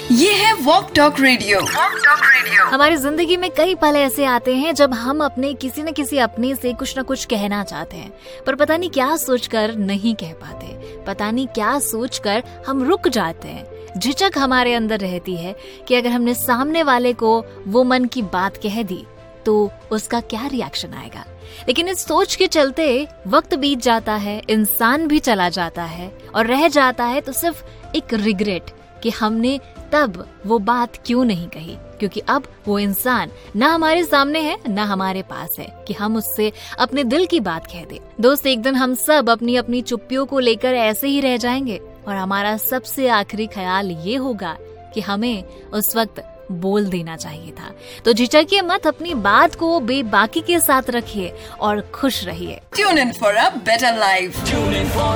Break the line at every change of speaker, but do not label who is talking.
ये है walk talk radio.
हमारी जिंदगी में कई पल ऐसे आते हैं जब हम अपने किसी न किसी अपने से कुछ न कुछ कहना चाहते हैं, पर पता नहीं क्या सोचकर नहीं कह पाते, पता नहीं क्या सोचकर हम रुक जाते हैं। झिझक हमारे अंदर रहती है कि अगर हमने सामने वाले को वो मन की बात कह दी तो उसका क्या रिएक्शन आएगा। लेकिन इस सोच के चलते वक्त बीत जाता है, इंसान भी चला जाता है और रह जाता है तो सिर्फ एक रिग्रेट कि हमने तब वो बात क्यों नहीं कही, क्योंकि अब वो इंसान ना हमारे सामने है ना हमारे पास है कि हम उससे अपने दिल की बात कह दे। दोस्त, एक दिन हम सब अपनी अपनी चुप्पियों को लेकर ऐसे ही रह जाएंगे और हमारा सबसे आखिरी ख्याल ये होगा कि हमें उस वक्त बोल देना चाहिए था। तो झिझकिए मत, अपनी बात को बेबाकी के साथ रखिए और खुश रहिए।
Tune in for a better life.